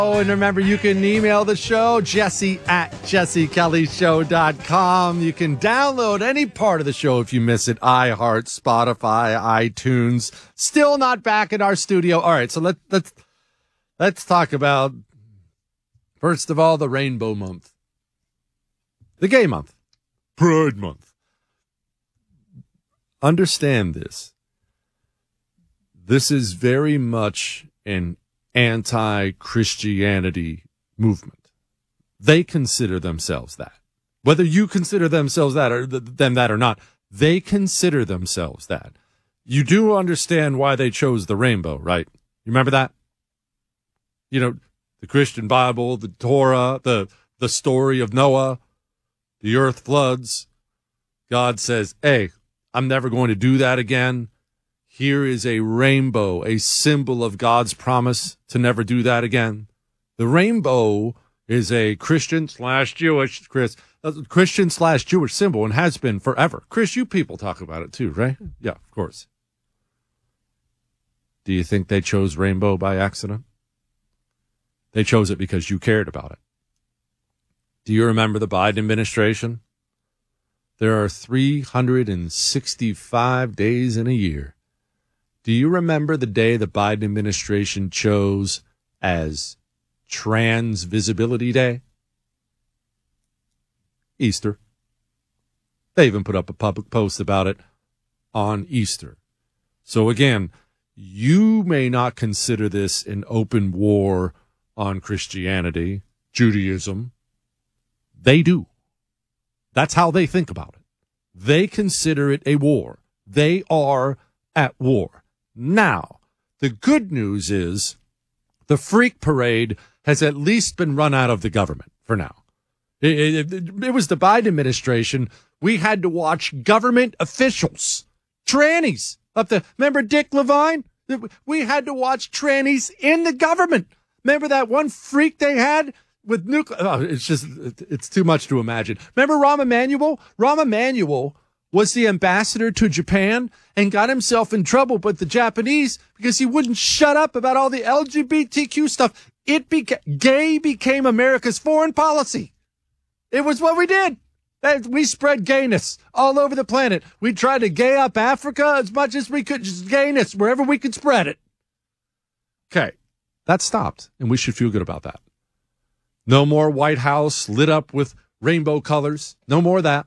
Oh, and remember, you can email the show, jesse@jessekellyshow.com. You can download any part of the show if you miss it. iHeart, Spotify, iTunes. Still not back in our studio. All right, so let's talk about, first of all, the Rainbow Month. The Gay Month. Pride Month. Understand this. This is very much an anti-Christianity movement. They consider themselves that. Whether you consider themselves that or them that or not, they consider themselves that. You do understand why they chose the rainbow, right? You remember that? You know, the Christian Bible, the Torah, the story of Noah, the earth floods. God says, hey, I'm never going to do that again. Here is a rainbow, a symbol of God's promise to never do that again. The rainbow is a Christian/Jewish symbol and has been forever. Chris, you people talk about it too, right? Yeah, of course. Do you think they chose rainbow by accident? They chose it because you cared about it. Do you remember the Biden administration? There are 365 days in a year. Do you remember the day the Biden administration chose as Trans Visibility Day? Easter. They even put up a public post about it on Easter. So again, you may not consider this an open war on Christianity, Judaism. They do. That's how they think about it. They consider it a war. They are at war. Now, the good news is the freak parade has at least been run out of the government for now. It was the Biden administration. We had to watch government officials, trannies up the, remember Dick Levine? We had to watch trannies in the government. Remember that one freak they had with nuclear? Oh, it's too much to imagine. Remember Rahm Emanuel? Rahm Emanuel was the ambassador to Japan and got himself in trouble with the Japanese because he wouldn't shut up about all the LGBTQ stuff. Gay became America's foreign policy. It was what we did. We spread gayness all over the planet. We tried to gay up Africa as much as we could, just gayness wherever we could spread it. Okay, that stopped, and we should feel good about that. No more White House lit up with rainbow colors. No more of that.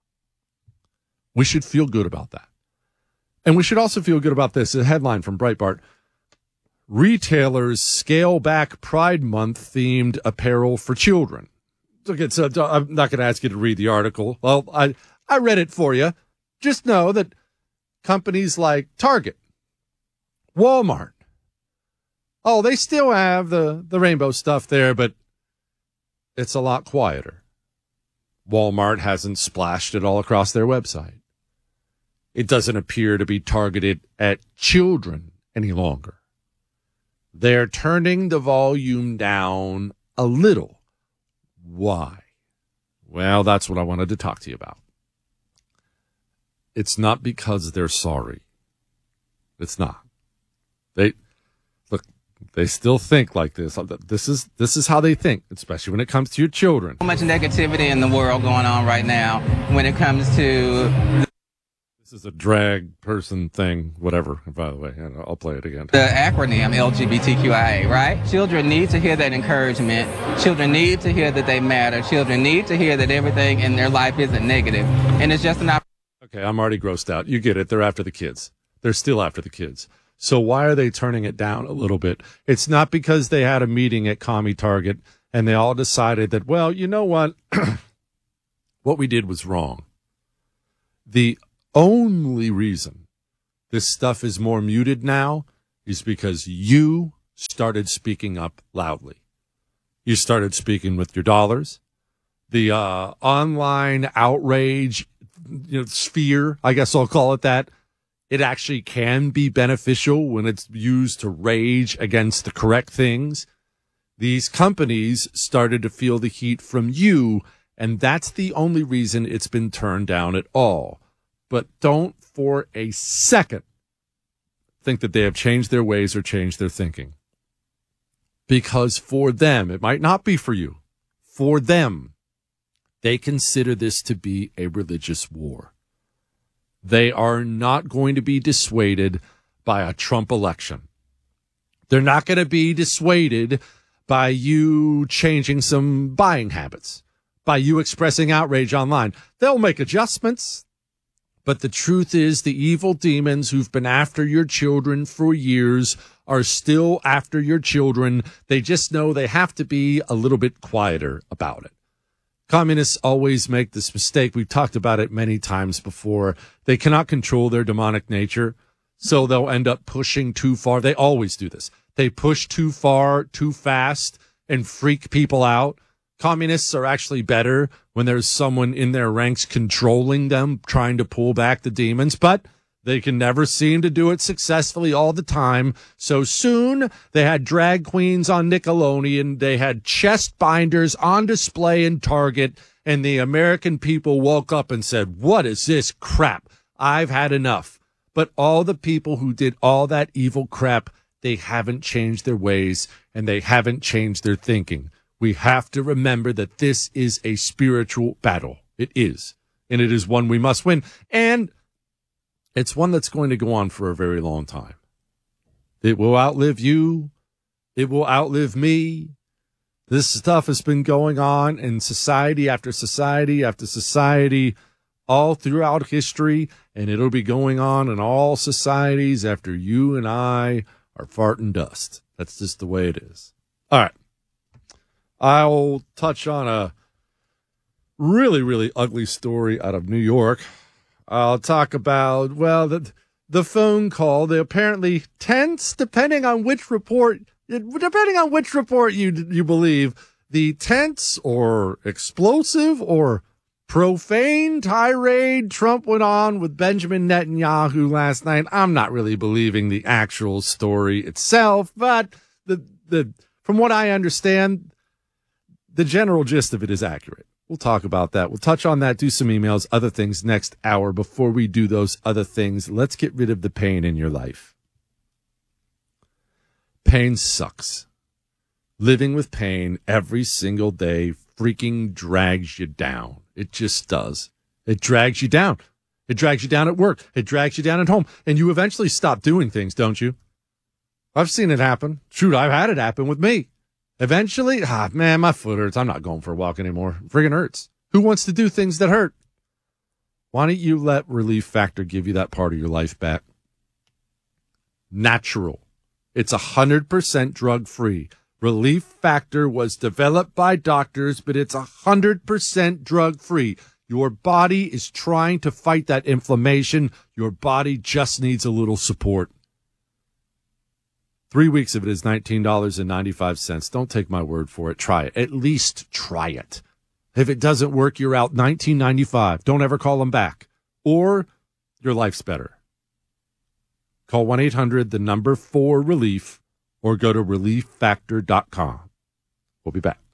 We should feel good about that. And we should also feel good about this. A headline from Breitbart. Retailers scale back Pride Month themed apparel for children. Okay, so I'm not going to ask you to read the article. Well, I read it for you. Just know that companies like Target, Walmart, they still have the rainbow stuff there, but it's a lot quieter. Walmart hasn't splashed it all across their website. It doesn't appear to be targeted at children any longer. They're turning the volume down a little. Why? Well, that's what I wanted to talk to you about. It's not because they're sorry. It's not. They still think like this. This is how they think, especially when it comes to your children. So much negativity in the world going on right now when it comes to... This is a drag person thing, whatever, by the way. I'll play it again. The acronym LGBTQIA, right? Children need to hear that encouragement. Children need to hear that they matter. Children need to hear that everything in their life isn't negative. And it's just an opportunity. Okay, I'm already grossed out. You get it. They're after the kids. They're still after the kids. So why are they turning it down a little bit? It's not because they had a meeting at Commie Target and they all decided that, well, you know what? What we did was wrong. The only reason this stuff is more muted now is because you started speaking up loudly. You started speaking with your dollars. The online outrage sphere, I guess I'll call it that, it actually can be beneficial when it's used to rage against the correct things. These companies started to feel the heat from you, and that's the only reason it's been turned down at all. But don't for a second think that they have changed their ways or changed their thinking. because for them, it might not be for you, for them, they consider this to be a religious war. They are not going to be dissuaded by a Trump election. They're not going to be dissuaded by you changing some buying habits, by you expressing outrage online. They'll make adjustments. But the truth is, the evil demons who've been after your children for years are still after your children. They just know they have to be a little bit quieter about it. Communists always make this mistake. We've talked about it many times before. They cannot control their demonic nature, so they'll end up pushing too far. They always do this. They push too far, too fast, and freak people out. Communists are actually better when there's someone in their ranks controlling them, trying to pull back the demons, but they can never seem to do it successfully all the time. So soon they had drag queens on Nickelodeon, they had chest binders on display in Target, and the American people woke up and said, "What is this crap? I've had enough." But all the people who did all that evil crap, they haven't changed their ways and they haven't changed their thinking. We have to remember that this is a spiritual battle. It is. And it is one we must win. And it's one that's going to go on for a very long time. It will outlive you. It will outlive me. This stuff has been going on in society after society after society all throughout history. And it'll be going on in all societies after you and I are farting dust. That's just the way it is. All right. I'll touch on a really, really ugly story out of New York. I'll talk about, well, the phone call. They apparently tense, depending on which report you believe, the tense or explosive or profane tirade Trump went on with Benjamin Netanyahu last night. I'm not really believing the actual story itself, but from what I understand, the general gist of it is accurate. We'll talk about that. We'll touch on that, do some emails, other things next hour. Before we do those other things, let's get rid of the pain in your life. Pain sucks. Living with pain every single day freaking drags you down. It just does. It drags you down. It drags you down at work. It drags you down at home. And you eventually stop doing things, don't you? I've seen it happen. Shoot, I've had it happen with me. Eventually, man, my foot hurts. I'm not going for a walk anymore. It friggin' hurts. Who wants to do things that hurt? Why don't you let Relief Factor give you that part of your life back? Natural. It's 100% drug-free. Relief Factor was developed by doctors, but it's 100% drug-free. Your body is trying to fight that inflammation. Your body just needs a little support. 3 weeks of it is $19.95. Don't take my word for it. Try it. At least try it. If it doesn't work, you're out $19.95. Don't ever call them back. Or your life's better. Call 1-800-4-RELIEF or go to relieffactor.com. We'll be back.